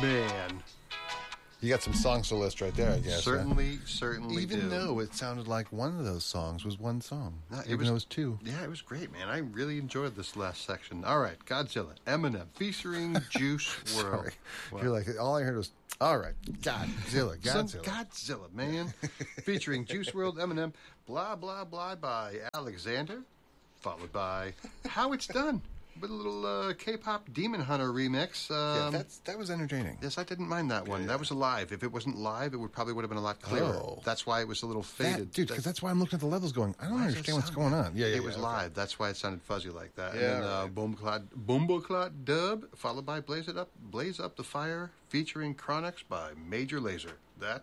Man. You got some songs to list right there, I guess. Certainly Even do. though it sounded like one of those songs was one song. No, Even though it was two. Yeah, it was great, man. I really enjoyed this last section. All right, Godzilla, Eminem, featuring Juice WRLD. Sorry. You're like, all I heard was, all right, Godzilla. Some Godzilla, man. Featuring Juice WRLD, Eminem, Blah, Blah, Blah by Alexander, followed by How It's Done, with a little K-pop Demon Hunter remix. That was entertaining. Yes, I didn't mind that one. Yeah. That was live. If it wasn't live, it would have been a lot clearer. Oh. That's why it was a little faded. Dude, because that's why I'm looking at the levels going, I don't Why does understand it what's sound going like on. Yeah, it was okay. live. That's why it sounded fuzzy like that. Yeah, And then Bumbleclot Dub, followed by Blaze Up the Fire, featuring Chronix by Major Lazer.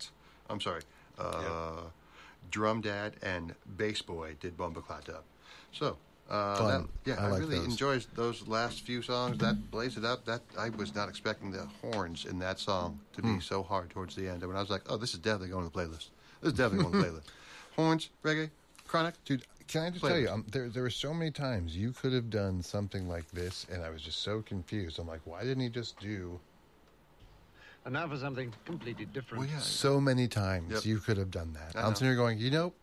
Drum Dad and Bass Boy did Bumbleclot Dub. So, Fun. I like really those. enjoyed those last few songs. That Blaze It Up, that I was not expecting the horns in that song to be so hard towards the end. And when I was like, oh, this is definitely going to the playlist. This is definitely going to the playlist. Horns, reggae, chronic. Dude, can I just tell you, there were so many times you could have done something like this, and I was just so confused. I'm like, why didn't he just do... And now for something completely different. Well, yeah. So many times Yep. you could have done that. I I'm know. sitting here going,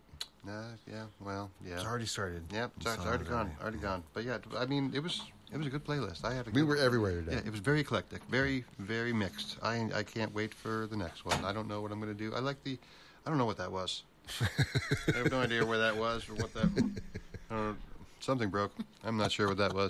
It's already started. Yep, it's already gone. But yeah, I mean, it was a good playlist. We were everywhere today. Yeah, it was very eclectic, very, very mixed. I can't wait for the next one. I don't know what I'm going to do. I don't know what that was. I have no idea where that was or what that. Something broke. I'm not sure what that was.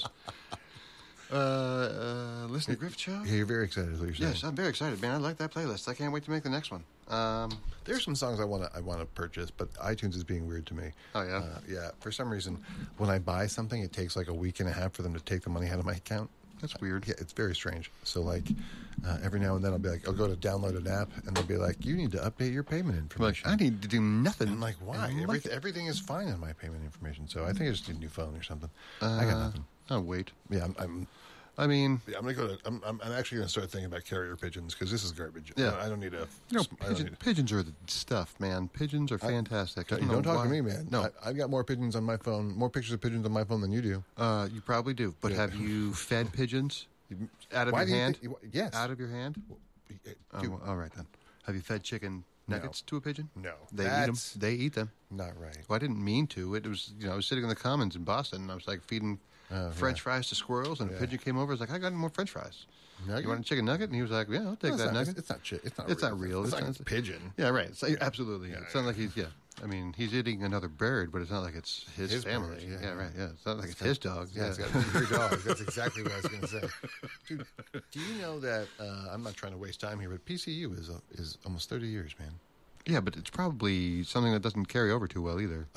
Listen to Griffith Show. Yeah, you're very excited, is what you're saying. Yes, I'm very excited, man. I like that playlist. I can't wait to make the next one. There's some songs I want to purchase, but iTunes is being weird to me. Oh, yeah? Yeah. For some reason, when I buy something, it takes like a week and a half for them to take the money out of my account. That's weird. Yeah, it's very strange. So, like, every now and then I'll be like, I'll go to download an app, and they'll be like, you need to update your payment Like, information. I need to do nothing. I'm like, why? Everything is fine on my payment information. So I think I just need a new phone or something. I got nothing. Oh, wait. Yeah, I'm gonna go to. I'm actually gonna start thinking about carrier pigeons because this is garbage. Yeah. I don't need a. Pigeons are the stuff, man. Pigeons are fantastic. Don't know talk why. to me, man. No, I've got more pigeons on my phone, more pictures of pigeons on my phone than you do. you probably do. But Yeah. have you fed pigeons out of Why your do you hand? think- yes. Out of your hand? Dude, Oh, well, all right then. Have you fed chicken nuggets to a pigeon? No. They That's- eat them. They eat them. not right. Well, I didn't mean to. It was, I was sitting in the Commons in Boston, and I was like feeding French fries to squirrels, and a pigeon came over. I was like, I got any more French fries. Nugget? You want a chicken nugget? And he was like, yeah, I'll take that nugget. It's not shit. It's not. It's not real. It's It's not not- pigeon. Yeah, right. It's absolutely. It's not like he's, I mean, he's eating another bird, but it's not like it's his family. bird, yeah, right. Yeah, it's not like it's his dog. Yeah, it's got to be your dog. That's exactly what I was going to say. Dude, do you know that? I'm not trying to waste time here, but PCU is almost 30 years, man. Yeah, but it's probably something that doesn't carry over too well either.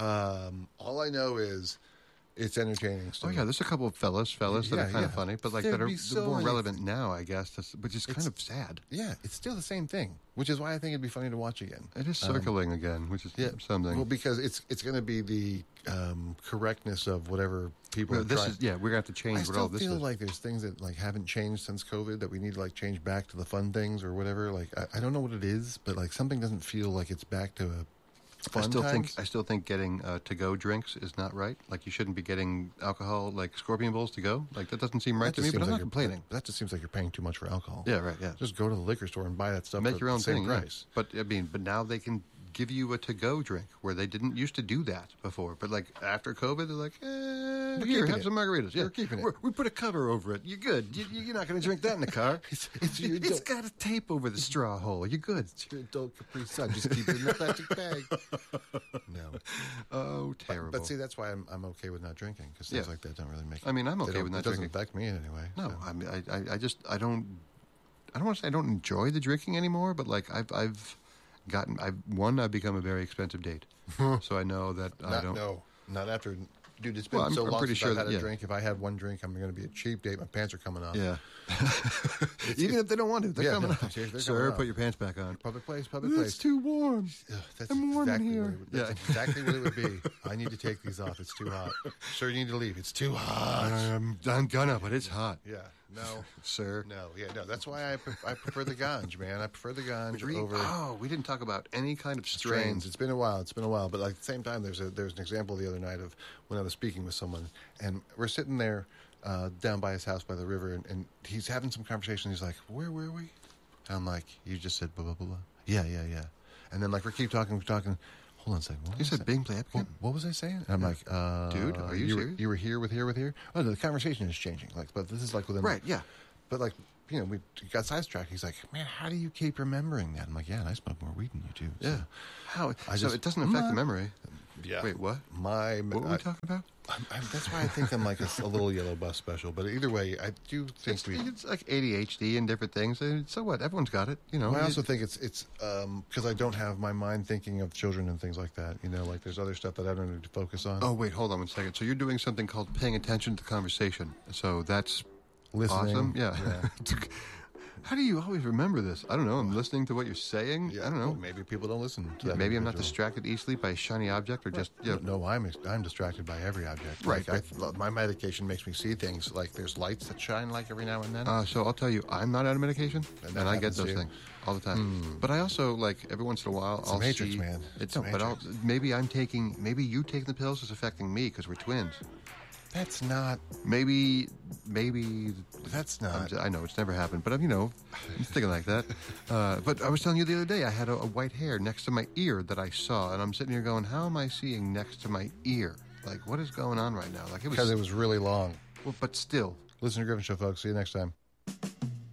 All I know is it's entertaining. Oh yeah, there's a couple of fellas that are kind yeah. of funny, but like There'd that are be so more many- relevant now, I guess. Which is kind of sad. Yeah, it's still the same thing, which is why I think it'd be funny to watch again. It is circling again, which is something. Well, because it's going to be the correctness of whatever people Well, are this trying. is we're gonna have to change I what still all this feel is. like there's things that like haven't changed since COVID that we need to like change back to the fun things or whatever. Like I don't know what it is, but like something doesn't feel like it's back to a fun times. I still think getting to-go drinks is not right. Like you shouldn't be getting alcohol like Scorpion Bowls to go. Like that doesn't seem right That to just me. But seems I'm like not complaining. That just seems like you're paying too much for alcohol. Yeah, right. Yeah, Just go to the liquor store and buy that stuff. make for your own the same thing. yeah. price. But I mean, but now they can give you a to-go drink where they didn't used to do that before. But like after COVID, they're like, here, keeping have it. some margaritas. Yeah, We're keeping it. We put a cover over it. You're good. You're not going to drink that in the car. It's got a tape over the straw hole. You're good. It's your adult Capri Sun. Just keep it in a plastic bag. No. Oh, terrible. But see, that's why I'm okay with not drinking because things like that don't really make. I mean, I'm they okay don't- with not It doesn't drinking. affect me in any way. No, so. I mean, I just I don't want to say I don't enjoy the drinking anymore, but like I've become a very expensive date, so I know that I don't. No, not after. Dude, it's been Well, I'm- so I'm long pretty since sure I've had that- a yeah. drink. If I had one drink, I'm going to be a cheap date. My pants are coming off. Yeah, even if they don't want to, they're Yeah, coming no, up. they're coming Sir, up. put your pants back on. Public place, public It's place. too warm. Ugh, that's I'm warm in exactly here. What it would, that's exactly what it would be. I need to take these off. It's too hot. Sir, you need to leave. It's too hot. I'm gonna, but it's hot. Yeah. No. Sir. No. Yeah. No. That's why I prefer the ganj, man. I prefer the ganj over. Oh, we didn't talk about any kind of Strains. strains. It's been a while. But like at the same time, there's an example the other night of when I was speaking with someone, and we're sitting there down by his house by the river, and he's having some conversation. He's like, "Where were we? I'm like, you just said blah, blah, blah, blah. Yeah. And then, like, we keep talking. Hold on a second. You said Bing Blampkin? What was I saying? And I'm like, dude, are you serious? You were here with here? Oh, no, the conversation is changing. Like, but this is like within... Right, yeah. But, like, you know, we got sidetracked. He's like, man, how do you keep remembering that? I'm like, yeah, and I smoke more weed than you do. Yeah. How? So it doesn't affect the memory? Yeah. Wait, what? What were we talking about? That's why I think I'm like a little yellow bus special. But either way, I do think it's like ADHD and different things. So what? Everyone's got it, you know. Well, I also think it's because I don't have my mind thinking of children and things like that. You know, like there's other stuff that I don't need to focus on. Oh, wait, hold on 1 second. So you're doing something called paying attention to the conversation. So that's listening. Awesome. Yeah. How do you always remember this? I don't know. I'm listening to what you're saying. Yeah, I don't know. Well, maybe people don't listen to that. Maybe I'm not distracted easily by a shiny object or just... Yeah. No, I'm distracted by every object. Right. Like my medication makes me see things. Like there's lights that shine like every now and then. So I'll tell you, I'm not out of medication, and I get those things all the time. But I also, like, every once in a while, I'll Matrix, see... Man. It's no, but maybe you taking the pills is affecting me because we're twins. That's not... Maybe... That's not... I know, it's never happened, but, you know, I'm thinking like that. But I was telling you the other day, I had a white hair next to my ear that I saw, and I'm sitting here going, how am I seeing next to my ear? Like, what is going on right now? Like, because it was really long. Well, but still. Listen to Griffin Show, folks. See you next time.